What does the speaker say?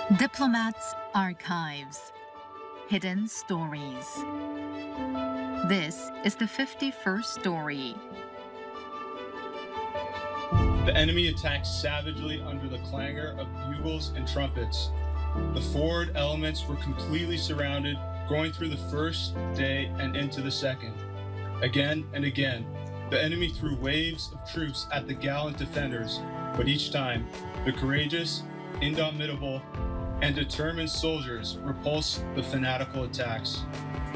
Diplomats' Archives. Hidden Stories. This is the 51st story. The enemy attacked savagely under the clangor of bugles and trumpets. The forward elements were completely surrounded, going through the first day and into the second. Again and again, the enemy threw waves of troops at the gallant defenders, but each time, the courageous, indomitable, and determined soldiers repulsed the fanatical attacks.